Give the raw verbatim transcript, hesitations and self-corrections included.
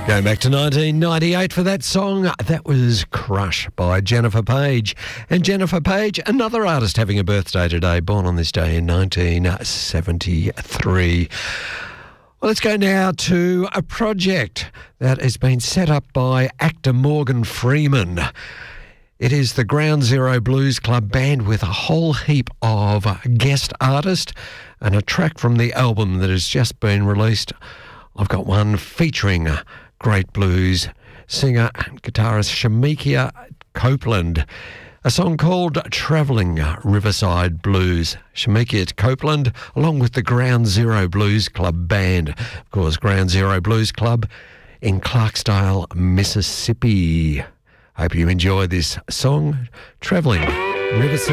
Going back to nineteen ninety-eight for that song, that was Crush by Jennifer Page. And Jennifer Page, another artist having a birthday today, born on this day in nineteen seventy-three. Well, let's go now to a project that has been set up by actor Morgan Freeman. It is the Ground Zero Blues Club Band with a whole heap of guest artists and a track from the album that has just been released. I've got one featuring great blues singer and guitarist Shemekia Copeland, a song called Travelling Riverside Blues. Shemekia Copeland, along with the Ground Zero Blues Club Band. Of course, Ground Zero Blues Club in Clarksdale, Mississippi. Hope you enjoy this song, Travelling Riverside.